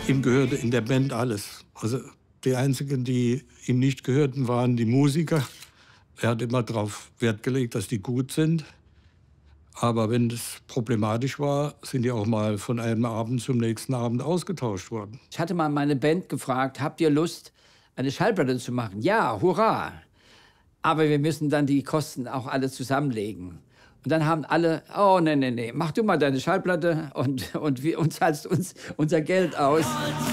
Ihm gehörte in der Band alles. Also die einzigen, die ihm nicht gehörten, waren die Musiker. Er hat immer darauf Wert gelegt, dass die gut sind. Aber wenn es problematisch war, sind die auch mal von einem Abend zum nächsten Abend ausgetauscht worden. Ich hatte mal meine Band gefragt, habt ihr Lust, eine Schallplatte zu machen? Ja, hurra! Aber wir müssen dann die Kosten auch alle zusammenlegen. Und dann haben alle, oh, nee, mach du mal deine Schallplatte und zahlst uns unser Geld aus.